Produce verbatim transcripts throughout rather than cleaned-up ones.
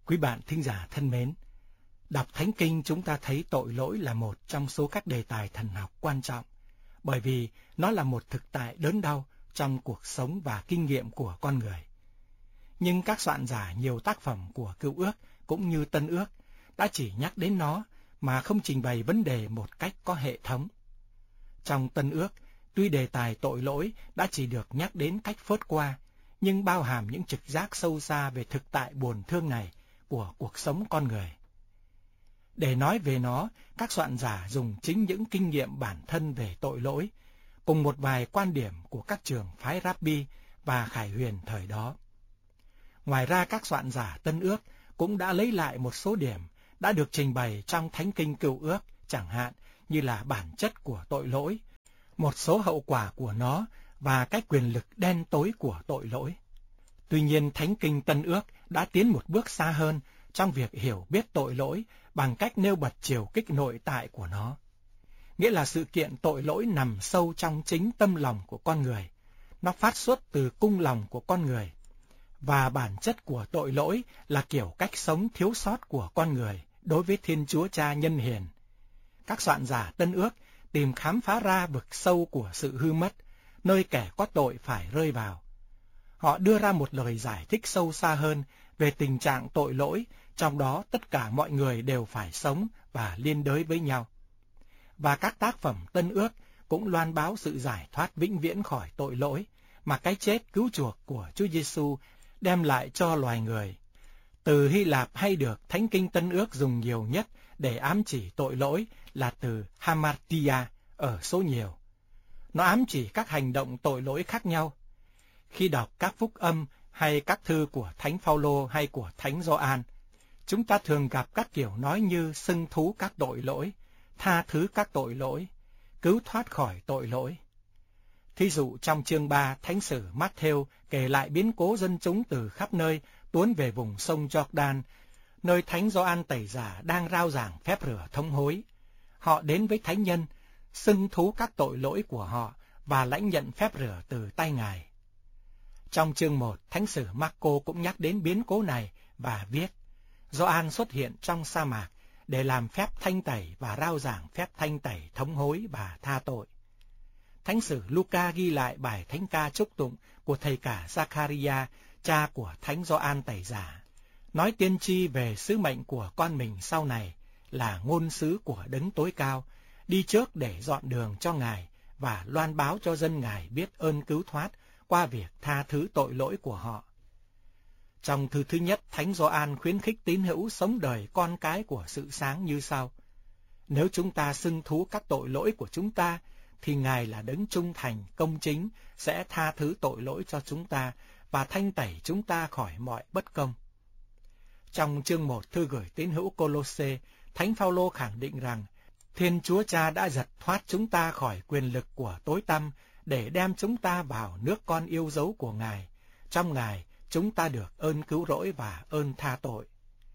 Quý bạn thính giả thân mến, đọc Thánh Kinh chúng ta thấy tội lỗi là một trong số các đề tài thần học quan trọng, bởi vì nó là một thực tại đớn đau trong cuộc sống và kinh nghiệm của con người. Nhưng các soạn giả nhiều tác phẩm của Cựu Ước cũng như Tân Ước đã chỉ nhắc đến nó mà không trình bày vấn đề một cách có hệ thống. Trong Tân Ước, tuy đề tài tội lỗi đã chỉ được nhắc đến cách phớt qua, nhưng bao hàm những trực giác sâu xa về thực tại buồn thương này của cuộc sống con người. Để nói về nó, các soạn giả dùng chính những kinh nghiệm bản thân về tội lỗi, cùng một vài quan điểm của các trường phái Rabbi và Khải Huyền thời đó. Ngoài ra, các soạn giả Tân Ước cũng đã lấy lại một số điểm đã được trình bày trong Thánh Kinh Cựu Ước, chẳng hạn như là bản chất của tội lỗi, một số hậu quả của nó và cái quyền lực đen tối của tội lỗi. Tuy nhiên, Thánh Kinh Tân Ước đã tiến một bước xa hơn trong việc hiểu biết tội lỗi bằng cách nêu bật chiều kích nội tại của nó. Nghĩa là sự kiện tội lỗi nằm sâu trong chính tâm lòng của con người. Nó phát xuất từ cung lòng của con người. Và bản chất của tội lỗi là kiểu cách sống thiếu sót của con người đối với Thiên Chúa Cha nhân hiền. Các soạn giả Tân Ước tìm khám phá ra vực sâu của sự hư mất, nơi kẻ có tội phải rơi vào. Họ đưa ra một lời giải thích sâu xa hơn về tình trạng tội lỗi, trong đó tất cả mọi người đều phải sống và liên đới với nhau. Và các tác phẩm Tân Ước cũng loan báo sự giải thoát vĩnh viễn khỏi tội lỗi mà cái chết cứu chuộc của Chúa Giêsu đem lại cho loài người. Từ Hy Lạp hay được Thánh Kinh Tân Ước dùng nhiều nhất để ám chỉ tội lỗi là từ hamartia ở số nhiều. Nó ám chỉ các hành động tội lỗi khác nhau. Khi đọc các phúc âm hay các thư của Thánh Phaolô hay của Thánh Gioan, chúng ta thường gặp các kiểu nói như xưng thú các tội lỗi, tha thứ các tội lỗi, cứu thoát khỏi tội lỗi. Thí dụ trong chương ba, Thánh sử Mát-thêu kể lại biến cố dân chúng từ khắp nơi tuôn về vùng sông Giô-đan, nơi Thánh Gioan Tẩy Giả đang rao giảng phép rửa thống hối. Họ đến với Thánh nhân, xưng thú các tội lỗi của họ và lãnh nhận phép rửa từ tay Ngài. Trong chương một, Thánh sử Mác-cô cũng nhắc đến biến cố này và viết: Gioan xuất hiện trong sa mạc để làm phép thanh tẩy và rao giảng phép thanh tẩy thống hối và tha tội. Thánh sử Luca ghi lại bài thánh ca chúc tụng của thầy cả Zacharia, cha của Thánh Gioan Tẩy Giả, nói tiên tri về sứ mệnh của con mình sau này là ngôn sứ của Đấng Tối Cao, đi trước để dọn đường cho Ngài và loan báo cho dân Ngài biết ơn cứu thoát qua việc tha thứ tội lỗi của họ. Trong thư thứ nhất, Thánh Gioan khuyến khích tín hữu sống đời con cái của sự sáng như sau: Nếu chúng ta xưng thú các tội lỗi của chúng ta, thì Ngài là Đấng trung thành, công chính, sẽ tha thứ tội lỗi cho chúng ta và thanh tẩy chúng ta khỏi mọi bất công. Trong chương một thư gửi tín hữu Cô-lô-sê, Thánh Phaolô khẳng định rằng Thiên Chúa Cha đã giật thoát chúng ta khỏi quyền lực của tối tăm để đem chúng ta vào nước con yêu dấu của Ngài. Trong Ngài, chúng ta được ơn cứu rỗi và ơn tha tội.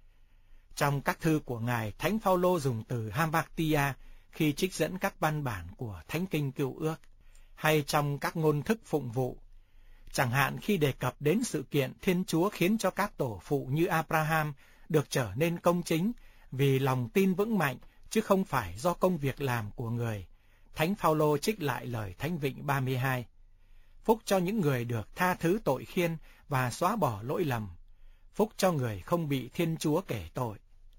Trong các thư của Ngài, Thánh Phaolô dùng từ hamartia khi trích dẫn các văn bản của Thánh Kinh Cựu Ước, hay trong các ngôn thức phụng vụ. Chẳng hạn khi đề cập đến sự kiện Thiên Chúa khiến cho các tổ phụ như Abraham được trở nên công chính vì lòng tin vững mạnh, chứ không phải do công việc làm của người. Thánh Phaolô trích lại lời Thánh Vịnh ba mươi hai: Phúc cho những người được tha thứ tội khiên và xóa bỏ lỗi lầm. Phúc cho người không bị Thiên Chúa kể tội.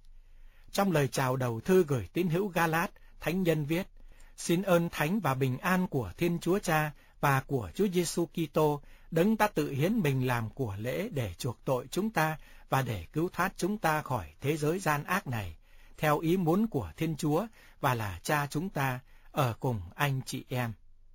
Trong lời chào đầu thư gửi tín hữu Ga-lát, Thánh nhân viết: Xin ơn thánh và bình an của Thiên Chúa Cha và của Chúa Giêsu Kitô, Đấng đã tự hiến mình làm của lễ để chuộc tội chúng ta và để cứu thoát chúng ta khỏi thế giới gian ác này, theo ý muốn của Thiên Chúa và là Cha chúng ta, ở cùng anh chị em.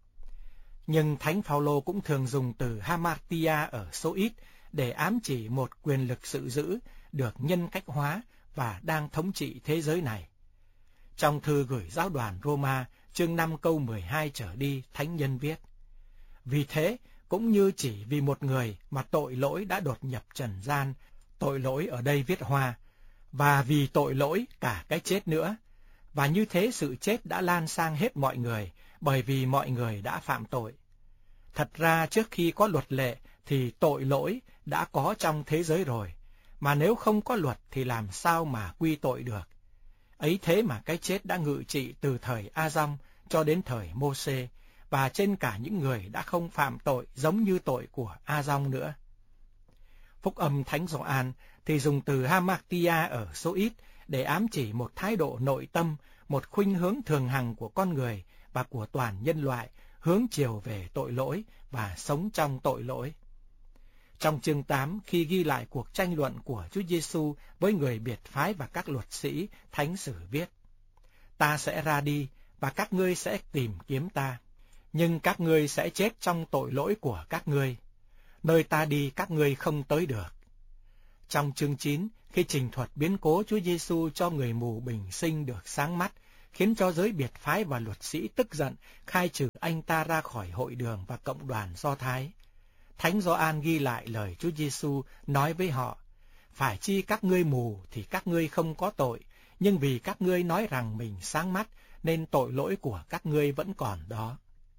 Nhưng Thánh Phaolô cũng thường dùng từ hamartia ở số ít để ám chỉ một quyền lực sự dữ được nhân cách hóa và đang thống trị thế giới này. Trong thư gửi giáo đoàn Roma, chương năm câu mười hai trở đi, Thánh nhân viết: Vì thế, cũng như chỉ vì một người mà tội lỗi đã đột nhập trần gian, tội lỗi ở đây viết hoa, và vì tội lỗi cả cái chết nữa, và như thế sự chết đã lan sang hết mọi người, bởi vì mọi người đã phạm tội. Thật ra trước khi có luật lệ thì tội lỗi đã có trong thế giới rồi, mà nếu không có luật thì làm sao mà quy tội được. Ấy thế mà cái chết đã ngự trị từ thời A-dong cho đến thời Mô-sê, và trên cả những người đã không phạm tội giống như tội của A-dong nữa. Phúc âm Thánh Gioan thì dùng từ hamartia ở số ít để ám chỉ một thái độ nội tâm, một khuynh hướng thường hằng của con người và của toàn nhân loại hướng chiều về tội lỗi và sống trong tội lỗi. Trong chương tám, khi ghi lại cuộc tranh luận của Chúa Giêsu với người biệt phái và các luật sĩ, Thánh Sử viết: Ta sẽ ra đi và các ngươi sẽ tìm kiếm ta, nhưng các ngươi sẽ chết trong tội lỗi của các ngươi. Nơi ta đi các ngươi không tới được. Trong chương chín, khi trình thuật biến cố Chúa Giêsu cho người mù bình sinh được sáng mắt, khiến cho giới biệt phái và luật sĩ tức giận, khai trừ anh ta ra khỏi hội đường và cộng đoàn Do Thái. Thánh Gioan ghi lại lời Chúa Giêsu nói với họ: Phải chi các ngươi mù thì các ngươi không có tội, nhưng vì các ngươi nói rằng mình sáng mắt, nên tội lỗi của các ngươi vẫn còn đó.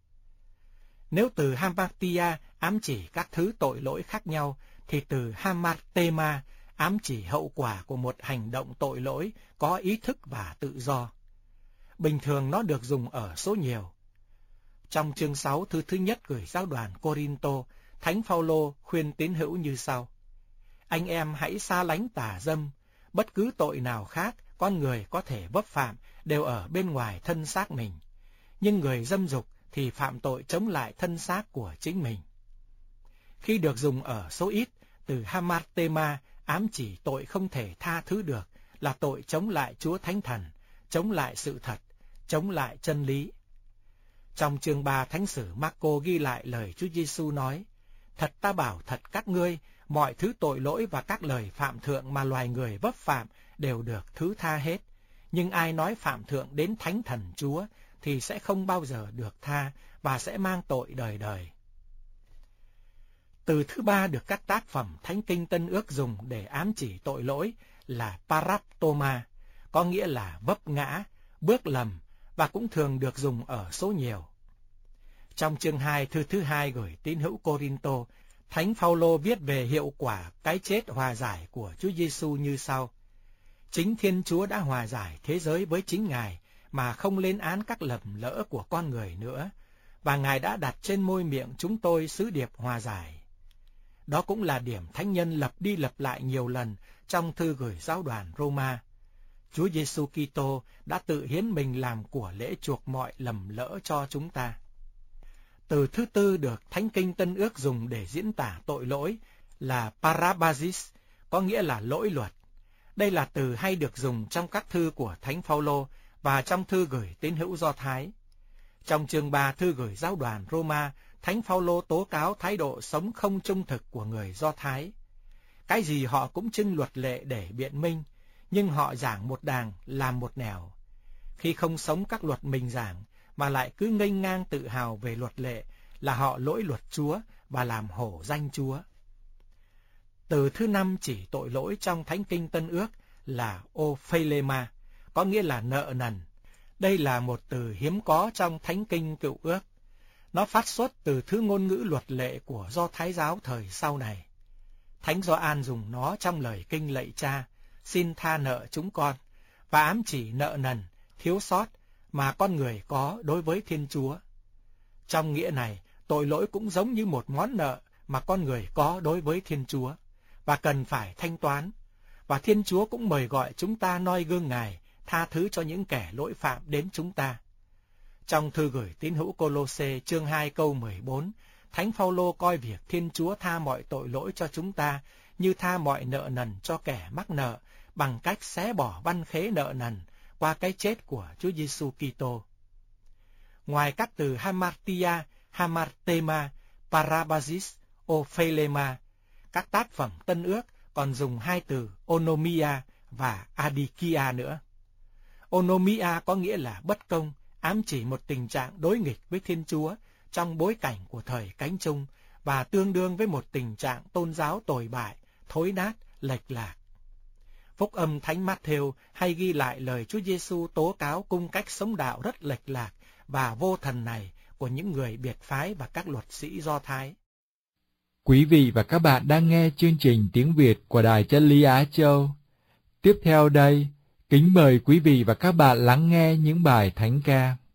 Nếu từ hamartia ám chỉ các thứ tội lỗi khác nhau, thì từ hamartema ám chỉ hậu quả của một hành động tội lỗi có ý thức và tự do. Bình thường nó được dùng ở số nhiều. Trong chương sáu thư thứ nhất gửi giáo đoàn Cô-rin-tô, Thánh Phao-lô khuyên tín hữu như sau: Anh em hãy xa lánh tà dâm, bất cứ tội nào khác con người có thể vấp phạm đều ở bên ngoài thân xác mình, nhưng người dâm dục thì phạm tội chống lại thân xác của chính mình. Khi được dùng ở số ít, từ hamartema ám chỉ tội không thể tha thứ được, là tội chống lại Chúa Thánh Thần, chống lại sự thật, chống lại chân lý. Trong chương ba, Thánh sử Mác-cô ghi lại lời Chúa Giêsu nói: Thật ta bảo thật các ngươi, mọi thứ tội lỗi và các lời phạm thượng mà loài người vấp phạm đều được thứ tha hết. Nhưng ai nói phạm thượng đến Thánh Thần Chúa thì sẽ không bao giờ được tha và sẽ mang tội đời đời. Từ thứ ba được các tác phẩm Thánh Kinh Tân Ước dùng để ám chỉ tội lỗi là paraptoma, có nghĩa là vấp ngã, bước lầm, và cũng thường được dùng ở số nhiều. Trong chương hai thư thứ hai gửi tín hữu Cô-rin-tô, Thánh Phao-lô viết về hiệu quả cái chết hòa giải của Chúa Giêsu như sau: Chính Thiên Chúa đã hòa giải thế giới với chính Ngài mà không lên án các lầm lỡ của con người nữa, và Ngài đã đặt trên môi miệng chúng tôi sứ điệp hòa giải. Đó cũng là điểm thánh nhân lặp đi lặp lại nhiều lần trong thư gửi giáo đoàn Roma. Chúa Giêsu Kitô đã tự hiến mình làm của lễ chuộc mọi lầm lỡ cho chúng ta. Từ thứ tư được Thánh Kinh Tân Ước dùng để diễn tả tội lỗi là parabasis, có nghĩa là lỗi luật. Đây là từ hay được dùng trong các thư của Thánh Phao-lô và trong thư gửi tín hữu Do Thái. Trong chương ba thư gửi giáo đoàn Roma, Thánh Phao-lô tố cáo thái độ sống không trung thực của người Do Thái. Cái gì họ cũng trưng luật lệ để biện minh, nhưng họ giảng một đàng làm một nẻo. Khi không sống các luật mình giảng, mà lại cứ nghênh ngang tự hào về luật lệ, là họ lỗi luật Chúa và làm hổ danh Chúa. Từ thứ năm chỉ tội lỗi trong Thánh Kinh Tân Ước là ophelema, có nghĩa là nợ nần. Đây là một từ hiếm có trong Thánh Kinh Cựu Ước. Nó phát xuất từ thứ ngôn ngữ luật lệ của Do Thái giáo thời sau này. Thánh Gioan dùng nó trong lời kinh lạy Cha: Xin tha nợ chúng con, và ám chỉ nợ nần, thiếu sót mà con người có đối với Thiên Chúa. Trong nghĩa này, tội lỗi cũng giống như một món nợ mà con người có đối với Thiên Chúa, và cần phải thanh toán. Và Thiên Chúa cũng mời gọi chúng ta noi gương Ngài, tha thứ cho những kẻ lỗi phạm đến chúng ta. Trong thư gửi tín hữu Cô-lô-sê chương hai câu mười bốn, Thánh Phao-lô coi việc Thiên Chúa tha mọi tội lỗi cho chúng ta như tha mọi nợ nần cho kẻ mắc nợ, bằng cách xé bỏ văn khế nợ nần qua cái chết của Chúa Giêsu Kitô. Ngoài các từ hamartia, hamartema, parabasis, ophelema, các tác phẩm Tân Ước còn dùng hai từ onomia và adikia nữa. Onomia có nghĩa là bất công, ám chỉ một tình trạng đối nghịch với Thiên Chúa trong bối cảnh của thời Cánh Chung, và tương đương với một tình trạng tôn giáo tồi bại, thối nát, lệch lạc. Phúc âm Thánh Mát-thêu hay ghi lại lời Chúa Giêsu tố cáo cung cách sống đạo rất lệch lạc và vô thần này của những người biệt phái và các luật sĩ Do Thái. Quý vị và các bạn đang nghe chương trình tiếng Việt của Đài Chân Lý Á Châu. Tiếp theo đây, kính mời quý vị và các bạn lắng nghe những bài thánh ca.